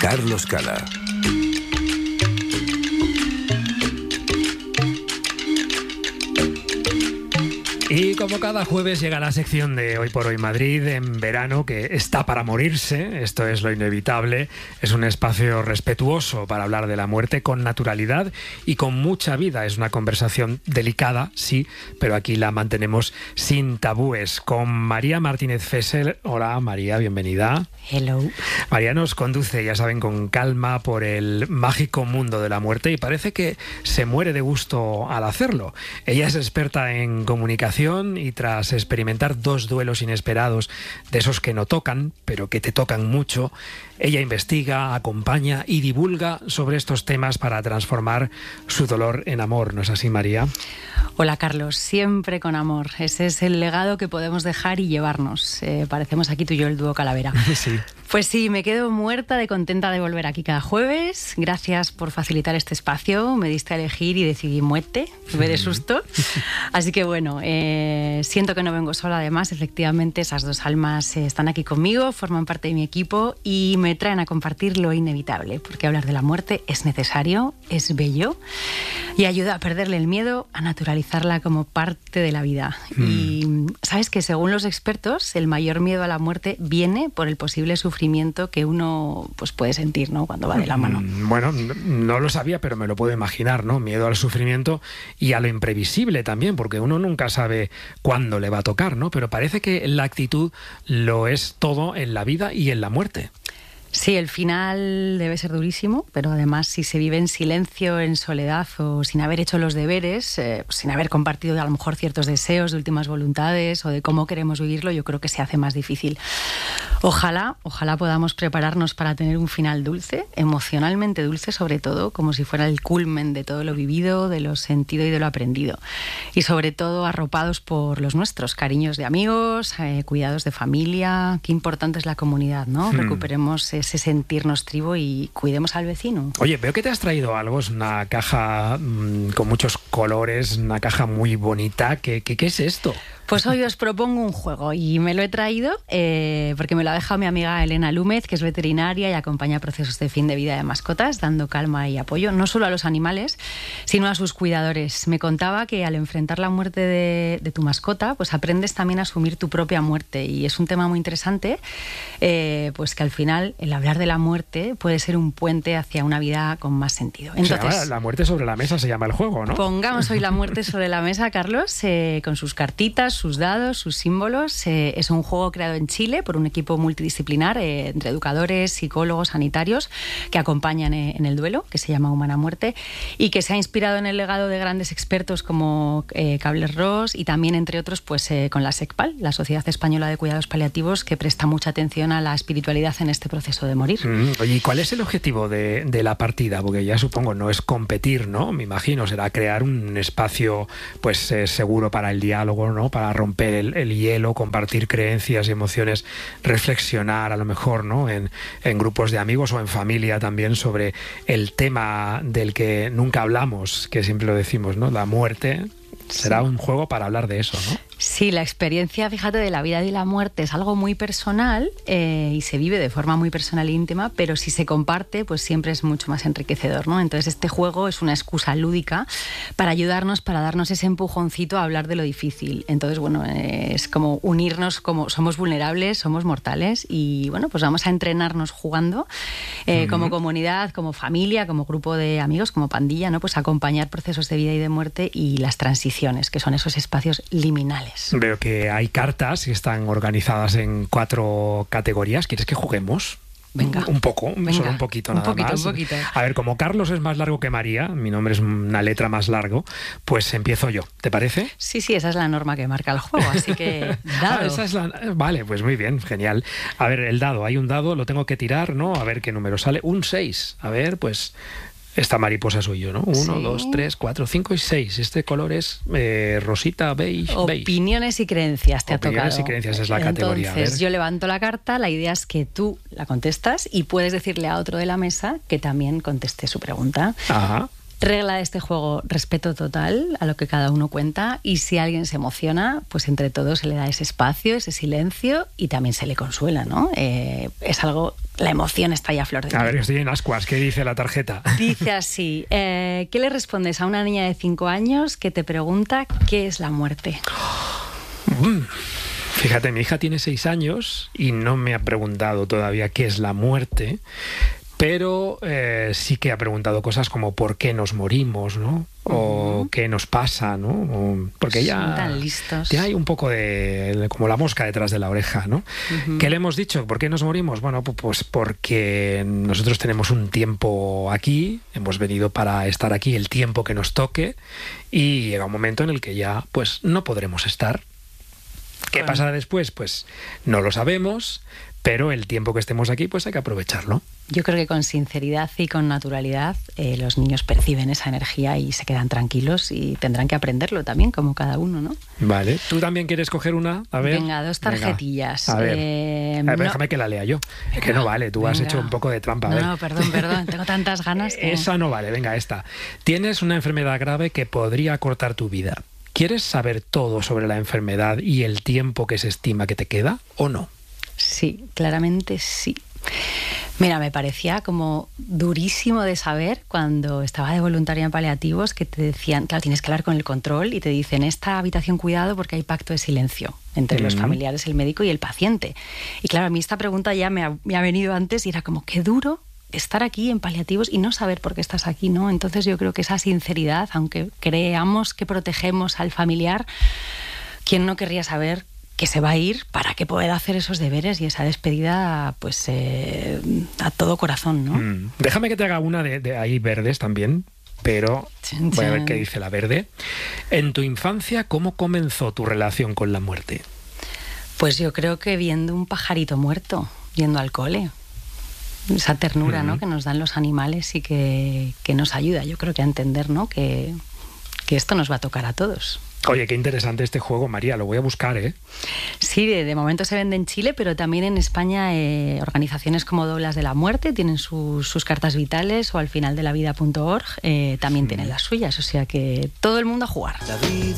Carlos Cala. Y como cada jueves llega la sección de Hoy por Hoy Madrid en verano, que está para morirse, esto es lo inevitable, es un espacio respetuoso para hablar de la muerte con naturalidad y con mucha vida. Es una conversación delicada, sí, pero aquí la mantenemos sin tabúes. Con María Martínez Fesser. Hola María, bienvenida. Hello. María nos conduce, ya saben, con calma por el mágico mundo de la muerte y parece que se muere de gusto al hacerlo. Ella es experta en comunicación y tras experimentar 2 duelos inesperados, de esos que no tocan, pero que te tocan mucho, ella investiga, acompaña y divulga sobre estos temas para transformar su dolor en amor. ¿No es así, María? Hola, Carlos. Siempre con amor. Ese es el legado que podemos dejar y llevarnos. Parecemos aquí tú y yo el dúo Calavera. Sí. Pues sí, me quedo muerta de contenta de volver aquí cada jueves. Gracias por facilitar este espacio. Me diste a elegir y decidí muerte. Me de susto. Así que bueno, siento que no vengo sola. Además, efectivamente, esas 2 almas están aquí conmigo, forman parte de mi equipo y me traen a compartir lo inevitable. Porque hablar de la muerte es necesario, es bello y ayuda a perderle el miedo, a naturalizarla como parte de la vida. Y sabes que según los expertos, el mayor miedo a la muerte viene por el posible sufrimiento que uno pues puede sentir, ¿no?, cuando va de la mano. Bueno, no lo sabía, pero me lo puedo imaginar, ¿no? Miedo al sufrimiento y a lo imprevisible también, porque uno nunca sabe cuándo le va a tocar, ¿no? Pero parece que la actitud lo es todo en la vida y en la muerte. Sí, el final debe ser durísimo, pero además si se vive en silencio, en soledad o sin haber hecho los deberes, sin haber compartido a lo mejor ciertos deseos de últimas voluntades o de cómo queremos vivirlo, yo creo que se hace más difícil. Ojalá podamos prepararnos para tener un final dulce, emocionalmente dulce sobre todo, como si fuera el culmen de todo lo vivido, de lo sentido y de lo aprendido. Y sobre todo arropados por los nuestros, cariños de amigos, cuidados de familia. Qué importante es la comunidad, ¿no? Recuperemos ese sentirnos tribu y cuidemos al vecino. Oye, veo que te has traído algo, es una caja con muchos colores, una caja muy bonita. ¿Qué es esto? Pues hoy os propongo un juego y me lo he traído porque me lo ha dejado mi amiga Elena Lúmez, que es veterinaria y acompaña procesos de fin de vida de mascotas, dando calma y apoyo, no solo a los animales, sino a sus cuidadores. Me contaba que al enfrentar la muerte de tu mascota, pues aprendes también a asumir tu propia muerte y es un tema muy interesante, pues que al final el hablar de la muerte puede ser un puente hacia una vida con más sentido. Entonces, la muerte sobre la mesa se llama el juego, ¿no? Pongamos hoy la muerte sobre la mesa, Carlos, con sus cartitas, sus dados, sus símbolos. Es un juego creado en Chile por un equipo multidisciplinar entre educadores, psicólogos, sanitarios que acompañan en el duelo, que se llama Humana Muerte, y que se ha inspirado en el legado de grandes expertos como Kübler-Ross y también, entre otros, pues con la SECPAL, la Sociedad Española de Cuidados Paliativos, que presta mucha atención a la espiritualidad en este proceso de morir. Oye, ¿y cuál es el objetivo de la partida? Porque ya supongo no es competir, ¿no? Me imagino, será crear un espacio pues seguro para el diálogo, ¿no? Para romper el hielo, compartir creencias y emociones, reflexionar a lo mejor, ¿no? En grupos de amigos o en familia también sobre el tema del que nunca hablamos, que siempre lo decimos, ¿no? La muerte. Será un juego para hablar de eso, ¿no? Sí, la experiencia, fíjate, de la vida y la muerte es algo muy personal y se vive de forma muy personal e íntima, pero si se comparte, pues siempre es mucho más enriquecedor, ¿no? Entonces este juego es una excusa lúdica para ayudarnos, para darnos ese empujoncito a hablar de lo difícil. Entonces, bueno, es como unirnos, como somos vulnerables, somos mortales y, bueno, pues vamos a entrenarnos jugando como comunidad, como familia, como grupo de amigos, como pandilla, ¿no? Pues acompañar procesos de vida y de muerte y las transiciones, que son esos espacios liminales. Veo que hay cartas que están organizadas en 4 categorías. ¿Quieres que juguemos? Venga. Un poco, Venga. Solo un poquito nada más. Un poquito. A ver, como Carlos es más largo que María, mi nombre es una letra más largo, pues empiezo yo. ¿Te parece? Sí, esa es la norma que marca el juego, así que dado. Vale, pues muy bien, genial. A ver, el dado, hay un dado, lo tengo que tirar, ¿no? A ver qué número sale. Un 6. A ver, pues esta mariposa soy yo, ¿no? 1, 2, 3, 4, 5 y 6. Este color es rosita, beige. Opiniones y creencias te ha tocado. Opiniones y creencias es la categoría. Entonces, yo levanto la carta, la idea es que tú la contestas y puedes decirle a otro de la mesa que también conteste su pregunta. Ajá. Regla de este juego, respeto total a lo que cada uno cuenta, y si alguien se emociona, pues entre todos se le da ese espacio, ese silencio, y también se le consuela, ¿no? Es algo, la emoción está ya a flor de piel. A ver, estoy en ascuas, ¿qué dice la tarjeta? Dice así, ¿qué le respondes a una niña de 5 años que te pregunta qué es la muerte? Fíjate, mi hija tiene 6 años y no me ha preguntado todavía qué es la muerte, pero sí que ha preguntado cosas como por qué nos morimos, ¿no? O qué nos pasa, ¿no? Porque Son tan listos. Ya hay un poco de como la mosca detrás de la oreja, ¿no? ¿Qué le hemos dicho? ¿Por qué nos morimos? Bueno, pues porque nosotros tenemos un tiempo aquí, hemos venido para estar aquí el tiempo que nos toque, y llega un momento en el que ya pues no podremos estar. ¿Qué pasará después? Pues no lo sabemos, pero el tiempo que estemos aquí pues hay que aprovecharlo. Yo creo que con sinceridad y con naturalidad los niños perciben esa energía y se quedan tranquilos, y tendrán que aprenderlo también, como cada uno, ¿no? Vale. ¿Tú también quieres coger una? A ver. Venga, 2 tarjetillas. Venga. A ver, déjame que la lea yo. Es que no vale, tú has hecho un poco de trampa. A ver. No, perdón, tengo tantas ganas. Esa no vale, venga, esta. Tienes una enfermedad grave que podría cortar tu vida. ¿Quieres saber todo sobre la enfermedad y el tiempo que se estima que te queda o no? Sí, claramente sí. Mira, me parecía como durísimo de saber cuando estaba de voluntaria en paliativos, que te decían, claro, tienes que hablar con el control y te dicen, esta habitación cuidado porque hay pacto de silencio entre los familiares, el médico y el paciente. Y claro, a mí esta pregunta ya me ha venido antes y era como, qué duro estar aquí en paliativos y no saber por qué estás aquí, ¿no? Entonces yo creo que esa sinceridad, aunque creamos que protegemos al familiar, ¿quién no querría saber que se va a ir para que pueda hacer esos deberes y esa despedida pues a todo corazón, ¿no? Déjame que te haga una de ahí verdes también, pero voy a ver qué dice la verde. En tu infancia, ¿cómo comenzó tu relación con la muerte? Pues yo creo que viendo un pajarito muerto, yendo al cole. Esa ternura, ¿no?, que nos dan los animales y que nos ayuda, yo creo que a entender, ¿no?, que esto nos va a tocar a todos. Oye, qué interesante este juego, María, lo voy a buscar, ¿eh? Sí, de momento se vende en Chile, pero también en España organizaciones como Doblas de la Muerte tienen sus cartas vitales, o al final de la vida.org también tienen las suyas, o sea que todo el mundo a jugar.